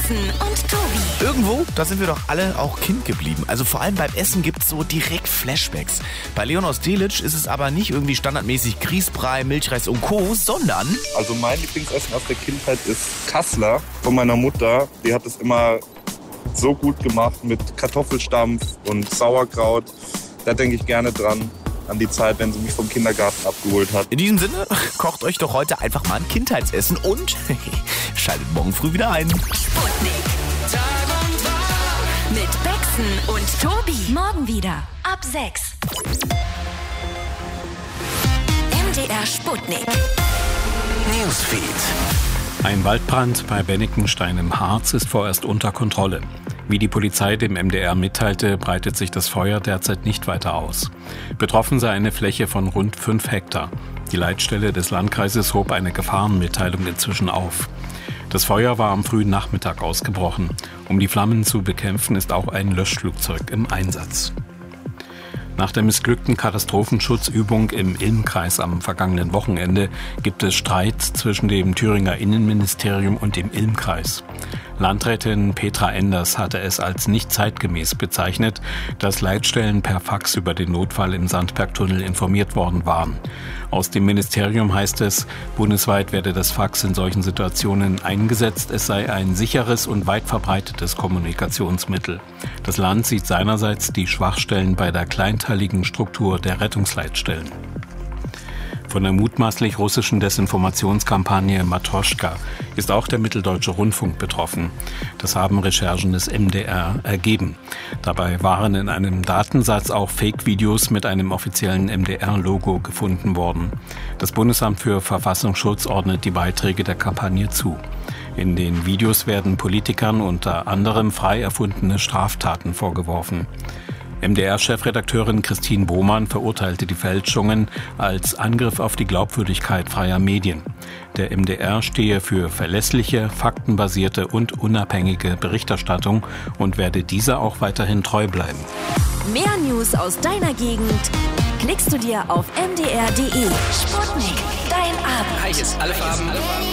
Carsten und Tobi. Irgendwo, da sind wir doch alle auch Kind geblieben. Also vor allem beim Essen gibt's so direkt Flashbacks. Bei Leon aus Delitzsch ist es aber nicht irgendwie standardmäßig Grießbrei, Milchreis und Co., sondern... Also mein Lieblingsessen aus der Kindheit ist Kassler von meiner Mutter. Die hat es immer so gut gemacht mit Kartoffelstampf und Sauerkraut. Da denke ich gerne dran. An die Zeit, wenn sie mich vom Kindergarten abgeholt hat. In diesem Sinne, kocht euch doch heute einfach mal ein Kindheitsessen und schaltet morgen früh wieder ein. Sputnik. Tag und Tag. Mit Bexen und Tobi. Morgen wieder ab 6. MDR Sputnik. Newsfeed. Ein Waldbrand bei Bennigsenstein im Harz ist vorerst unter Kontrolle. Wie die Polizei dem MDR mitteilte, breitet sich das Feuer derzeit nicht weiter aus. Betroffen sei eine Fläche von rund 5 Hektar. Die Leitstelle des Landkreises hob eine Gefahrenmitteilung inzwischen auf. Das Feuer war am frühen Nachmittag ausgebrochen. Um die Flammen zu bekämpfen, ist auch ein Löschflugzeug im Einsatz. Nach der missglückten Katastrophenschutzübung im Ilm-Kreis am vergangenen Wochenende gibt es Streit zwischen dem Thüringer Innenministerium und dem Ilm-Kreis. Landrätin Petra Enders hatte es als nicht zeitgemäß bezeichnet, dass Leitstellen per Fax über den Notfall im Sandbergtunnel informiert worden waren. Aus dem Ministerium heißt es, bundesweit werde das Fax in solchen Situationen eingesetzt. Es sei ein sicheres und weit verbreitetes Kommunikationsmittel. Das Land sieht seinerseits die Schwachstellen bei der kleinteiligen Struktur der Rettungsleitstellen. Von der mutmaßlich russischen Desinformationskampagne Matroschka ist auch der Mitteldeutsche Rundfunk betroffen. Das haben Recherchen des MDR ergeben. Dabei waren in einem Datensatz auch Fake-Videos mit einem offiziellen MDR-Logo gefunden worden. Das Bundesamt für Verfassungsschutz ordnet die Beiträge der Kampagne zu. In den Videos werden Politikern unter anderem frei erfundene Straftaten vorgeworfen. MDR-Chefredakteurin Christine Bohmann verurteilte die Fälschungen als Angriff auf die Glaubwürdigkeit freier Medien. Der MDR stehe für verlässliche, faktenbasierte und unabhängige Berichterstattung und werde dieser auch weiterhin treu bleiben. Mehr News aus deiner Gegend klickst du dir auf mdr.de. Sputnik, dein Abend. Hi, hier ist alle Farben.